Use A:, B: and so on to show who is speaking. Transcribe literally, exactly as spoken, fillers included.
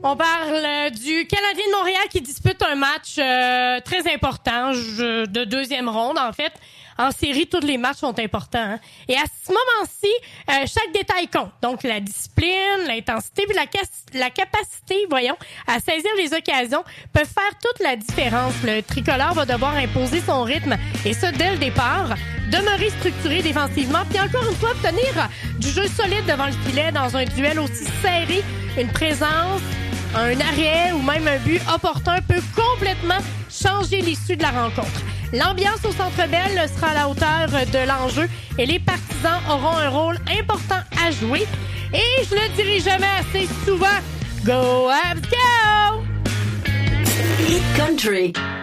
A: On parle du Canadien de Montréal qui dispute un match euh, très important, je, de deuxième ronde en fait. En série, tous les matchs sont importants. Hein? Et à ce moment-ci, euh, chaque détail compte. Donc, la discipline, l'intensité puis la, cas- la capacité, voyons, à saisir les occasions peuvent faire toute la différence. Le tricolore va devoir imposer son rythme, et ça dès le départ. Demeurer structuré défensivement, puis encore une fois, obtenir du jeu solide devant le filet dans un duel aussi serré. Une présence, un arrêt ou même un but opportun peut complètement changer l'issue de la rencontre. L'ambiance au Centre Bell sera à la hauteur de l'enjeu et les partisans auront un rôle important à jouer. Et je le dirai jamais assez souvent, Go Habs Go!
B: Hit Country.